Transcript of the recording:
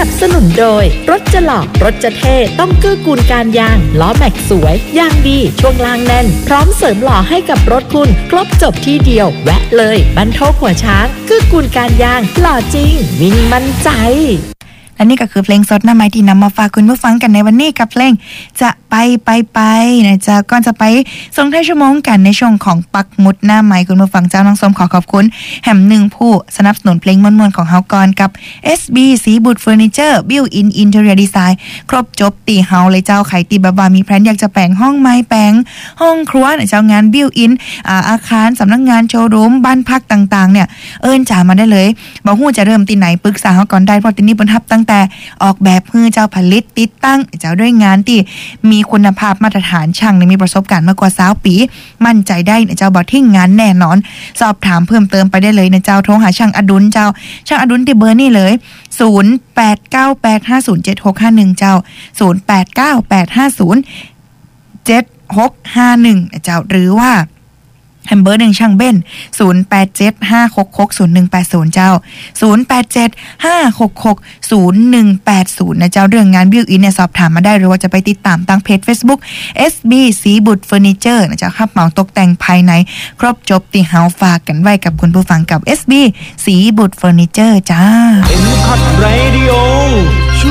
นับสนุนโดยรถจะหล่อรถจะเท่ต้องเกื้อกูลการยางล้อแม็กสวยยางดีช่วงล่างแน่นพร้อมเสริมหล่อให้กับรถคุณครบจบที่เดียวแวะเลยบรรทุกหัวช้างเกื้อกูลการยางหล่อจริงวิ่งมั่นใจและนี่ก็คือเพลงสดหน้าไม้ที่นำมาฝากคุณผู้ฟังกันในวันนี้กับเพลงจะไปนะจ๊ะก่อนจะไปส่งท้ายชั่วโมงกันในช่วงของปักหมุดหน้าไม้คุณผู้ฟังเจ้าน้องส้มขอขอบคุณแหมหนึ่งผู้สนับสนุนเพลงม่วนๆของเฮาก่อนกับ SB สีบุตรเฟอร์นิเจอร์บิวอินอินเทอร์เนียดีไซน์ครบจบตีเฮาเลยเจ้าไข่ตีบามีแพลนอยากจะแปลงห้องไม้แปลงห้องครัวเนี่ยเจ้างานบิวอินอาคารสำนักงานโชว์รูมบ้านพักต่างๆเนี่ยจ่ามาได้เลยบอกฮู้จะเริ่มตีไหนปรึกษาเฮาก่อนได้เพราะที่นี่เปิ้นทับตั้งแต่ออกแบบฮือเจ้าผลิตติดตั้งเจ้าด้วยงานที่มีคุณภาพมาตรฐานช่างมีประสบการณ์มากกว่า20 ปีมั่นใจได้เจ้าบ่ทิ้งงานแน่นอนสอบถามเพิ่มเติมไปได้เลยนะเจ้าโทรหาช่างอดุลเจ้าช่างอดุลที่เบอร์นี่เลย0898507651เจ้า0898507651เจ้าหรือว่าแฮมเบอร์1ช่างเบ้น0875660180เจ้า0875660180นะเจ้าเรื่องงานบิวอินเนี่ยสอบถามมาได้หรือว่าจะไปติดตามทางเพจ Facebook SB สีบุตรเฟอร์นิเจอร์นะเจ้าครับเหมาตกแต่งภายในครบจบที่เฮาฝากกันไว้กับคุณผู้ฟังกับ SB สีบุตรเฟอร์นิเจอร์จ้า M-Cut Radio